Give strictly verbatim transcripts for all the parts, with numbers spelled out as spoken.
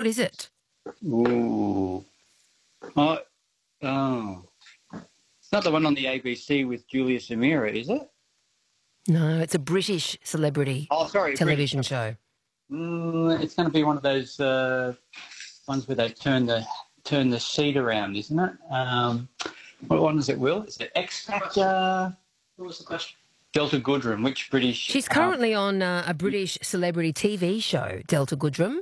What is it? Ooh. Oh, oh. It's not the one on the A B C with Julia Samira, is it? No, it's a British celebrity Oh, sorry. television British. show. Mm, it's going to be one of those uh, ones where they turn the turn the seat around, isn't it? Um, what one is it, Will? Is it X Factor? What was the question? Delta Goodrem. Which British... She's currently um, on uh, a British celebrity T V show, Delta Goodrem.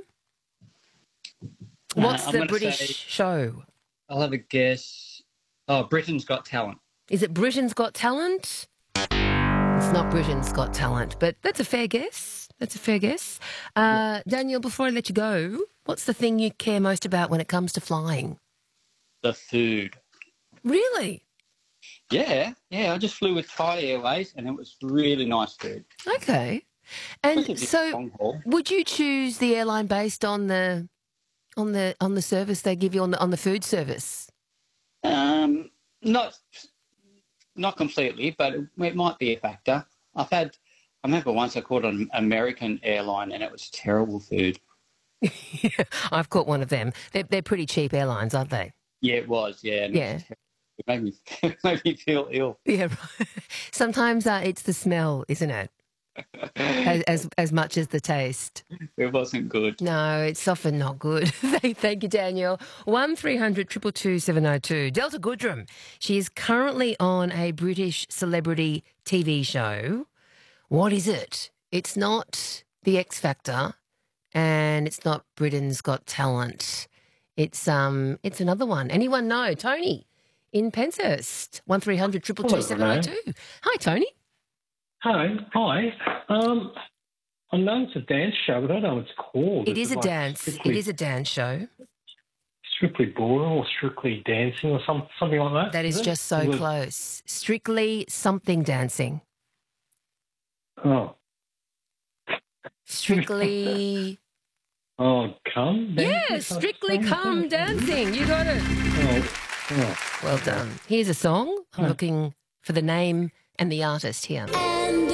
What's uh, the British say, show? I'll have a guess. Oh, Britain's Got Talent. Is it Britain's Got Talent? It's not Britain's Got Talent, but that's a fair guess. That's a fair guess. Uh, Daniel, before I let you go, what's the thing you care most about when it comes to flying? The food. Really? Yeah, yeah. I just flew with Thai Airways and it was really nice food. Okay. And so would you choose the airline based on the on the on the service they give you on the on the food service? Um, not not completely, but it, it might be a factor. I've had I remember once I caught an American airline and it was terrible food. Yeah, I've caught one of them. They're they're pretty cheap airlines, aren't they? Yeah, it was, yeah. And yeah. It made me, it made me feel ill. Yeah, right. Sometimes uh, it's the smell, isn't it? as, as as much as the taste. It wasn't good. No, it's often not good. Thank you, Daniel. one three hundred two two two seven oh two. Delta Goodrem. She is currently on a British celebrity T V show. What is it? It's not The X Factor and it's not Britain's Got Talent. It's um, it's another one. Anyone know? Tony in Penshurst. one three hundred two two two seven oh two. Hi, Tony. Hello. Hi. Um, I know it's a dance show, but I don't know what it's called. It is, is it a like dance. Strictly, it is a dance show. Strictly Ballroom or Strictly Dancing or some, something like that? That is, is just so it? close. Strictly Something Dancing. Oh. Strictly... oh, Come Dancing? Yeah, Strictly Come Dancing. You got it. Oh. Oh. Well done. Here's a song. I'm oh. looking for the name and the artist here. And